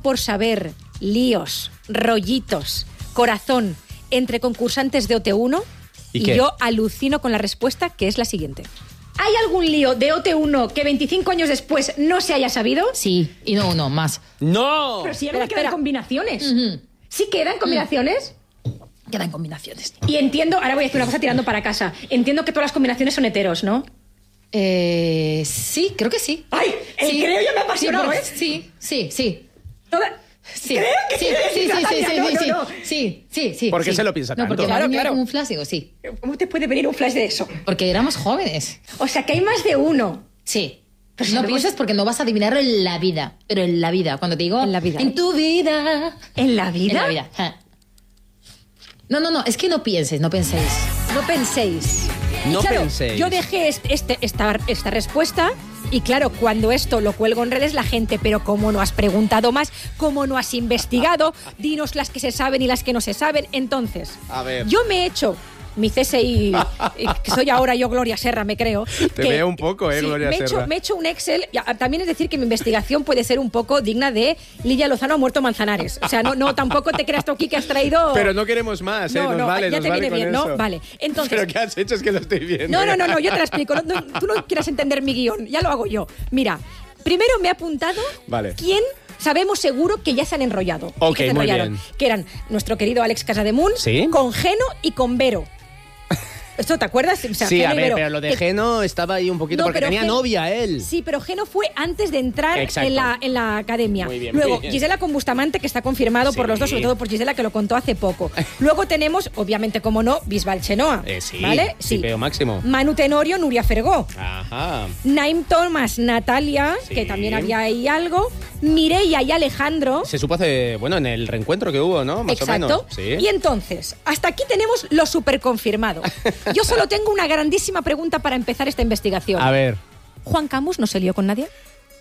por saber líos, rollitos, corazón entre concursantes de OT1 y yo alucino con la respuesta, que es la siguiente. ¿Hay algún lío de OT1 que 25 años después no se haya sabido? Sí, y no, más. ¡No! Pero si ya no quedan combinaciones. Uh-huh. ¿Sí quedan combinaciones? Quedan combinaciones. Y entiendo, ahora voy a decir una cosa tirando para casa. Entiendo que todas las combinaciones son heteros, ¿no? Sí, creo que sí. ¡Ay! Sí. Creo yo me apasionó, ¿eh? Sí. Toda... Sí. Creo que sí. ¿Por qué se lo piensa tanto? No, porque claro. Como un flash, digo, sí. ¿Cómo te puede venir un flash de eso? Porque éramos jóvenes. O sea, que hay más de uno. Sí. Pero no pienses porque no vas a adivinarlo en la vida. Pero en la vida. Cuando te digo... En la vida. En tu vida. ¿En la vida? En la vida. No. Es que no penséis. No penséis. No claro, penséis. Yo dejé esta respuesta y claro, cuando esto lo cuelgo en redes la gente, pero ¿cómo no has preguntado más? ¿Cómo no has investigado? Dinos las que se saben y las que no se saben. Entonces, a ver. Yo me he hecho mi CSI, que soy ahora yo Gloria Serra, me creo. Te veo un poco, Gloria Serra. Me he hecho un Excel. También es decir que mi investigación puede ser un poco digna de Lidia Lozano ha muerto Manzanares. O sea, no tampoco te creas tú aquí que has traído... Pero no queremos más, nos vale, ya nos te vale viene con bien, eso. ¿no? Vale, entonces... ¿Pero qué has hecho? Es que lo estoy viendo. No, yo te la explico. Tú no quieras entender mi guión, ya lo hago yo. Mira, primero me he apuntado quién... Sabemos seguro que ya se han enrollado. Ok, muy bien. Que eran nuestro querido Alex Casademunt, ¿sí? Con Geno y con Vero. ¿Esto te acuerdas? O sea, sí, Geno a ver, Vero, pero lo de Geno estaba ahí un poquito porque tenía novia él. Sí, pero Geno fue antes de entrar en la academia. Muy bien, luego, muy bien. Gisela con Bustamante, que está confirmado por los dos, sobre todo por Gisela, que lo contó hace poco. Luego tenemos, obviamente, como no, Bisbal Chenoa. Sí, ¿vale? Sí, pero máximo. Manu Tenorio, Nuria Fergó. Ajá. Naim Thomas, Natalia, que también había ahí algo. Mireia y Alejandro. Se supo en el reencuentro que hubo, ¿no? Más o menos. Sí. Y entonces, hasta aquí tenemos lo súper confirmado. Yo solo tengo una grandísima pregunta para empezar esta investigación. A ver. ¿Juan Camus no se lió con nadie?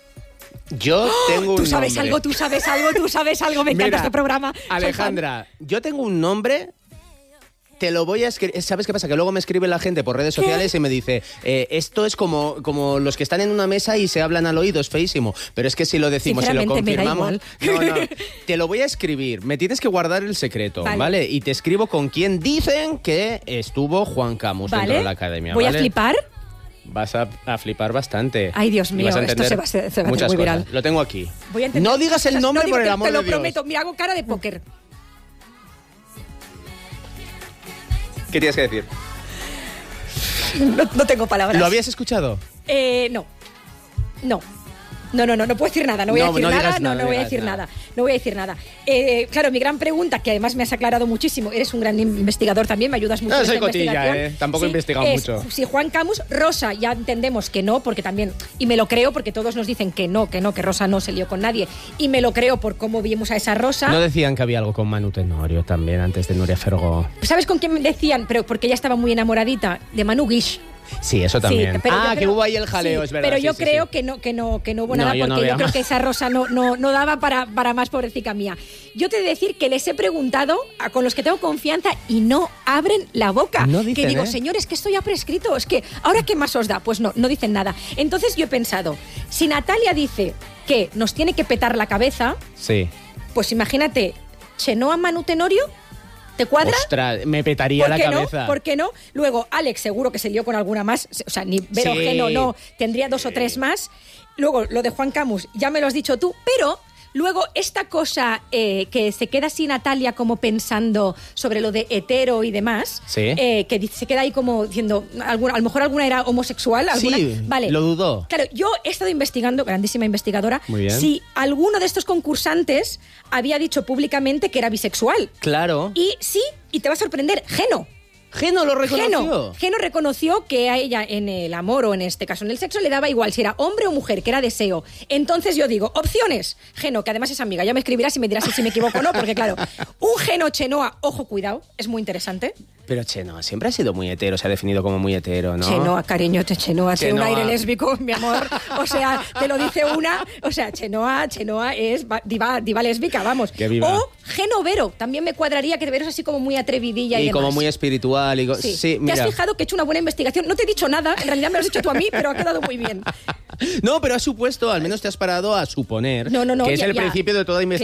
Yo tengo un nombre. Tú sabes algo. Me encanta este programa. Alejandra, yo tengo un nombre... Te lo voy a escribir. ¿Sabes qué pasa? Que luego me escribe la gente por redes sociales y me dice, esto es como los que están en una mesa y se hablan al oído, es feísimo. Pero es que si lo decimos, si lo confirmamos... No, te lo voy a escribir. Me tienes que guardar el secreto, ¿vale? Y te escribo con quién dicen que estuvo Juan Camus dentro de la academia. ¿Voy a flipar? Vas a flipar bastante. Ay, Dios mío, esto se va a hacer muy viral. Lo tengo aquí. Voy a entender. No digas el nombre por el amor de Dios. Te lo prometo. Mira, hago cara de póker. ¿Qué tienes que decir? No tengo palabras. ¿Lo habías escuchado? No puedo decir nada, no voy a decir nada. Claro, mi gran pregunta, que además me has aclarado muchísimo, eres un gran investigador también, me ayudas mucho. No, soy cotilla, tampoco he investigado mucho. Si Juan Camus, Rosa, ya entendemos que no, porque también, y me lo creo porque todos nos dicen que Rosa no se lió con nadie, y me lo creo por cómo vimos a esa Rosa. ¿No decían que había algo con Manu Tenorio también antes de Nuria Fergó? ¿Sabes con quién me decían? Pero porque ella estaba muy enamoradita, de Manu Guix. Sí, eso también. Sí, que hubo ahí el jaleo, es verdad. Pero yo creo que no hubo nada, porque yo creo que esa Rosa no daba para más, pobrecita mía. Yo te he de decir que les he preguntado con los que tengo confianza y no abren la boca. No dicen, que digo, señores, que esto ya prescrito, es que ¿ahora qué más os da? Pues no dicen nada. Entonces yo he pensado, si Natalia dice que nos tiene que petar la cabeza, sí, pues imagínate, Chenoa Manu Tenorio. ¿Te cuadra? Ostras, me petaría la cabeza. ¿Por qué no? Luego, Alex seguro que se lió con alguna más. O sea, ni Vero Geno no. Tendría 2 o 3 más. Luego, lo de Juan Camus, ya me lo has dicho tú. Pero luego, esta cosa que se queda así Natalia como pensando sobre lo de hetero y demás. Sí. Que se queda ahí como diciendo, a lo mejor alguna era homosexual. ¿Alguna? Sí, vale. Lo dudó. Claro, yo he estado investigando, grandísima investigadora, muy bien, si alguno de estos concursantes había dicho públicamente que era bisexual. Claro. Y sí, y te va a sorprender, Geno. Geno lo reconoció. Geno reconoció que a ella en el amor o en este caso en el sexo le daba igual si era hombre o mujer, que era deseo. Entonces yo digo, opciones. Geno, que además es amiga, ya me escribirás y me dirás si me equivoco o no, porque claro, un Geno Chenoa, ojo, cuidado, es muy interesante. Pero Chenoa siempre ha sido muy hetero, se ha definido como muy hetero, ¿no? Chenoa, cariño, Chenoa, tiene un aire lésbico, mi amor. O sea, te lo dice una. O sea, Chenoa es diva lésbica, vamos. Que viva. O Geno Vero, también me cuadraría, que Vero es así como muy atrevidilla y demás. como muy espiritual. Sí, mira. ¿Te has fijado que he hecho una buena investigación? No te he dicho nada, en realidad me lo has dicho tú a mí, pero ha quedado muy bien. No, pero has supuesto, al menos te has parado a suponer que es el principio de toda investigación.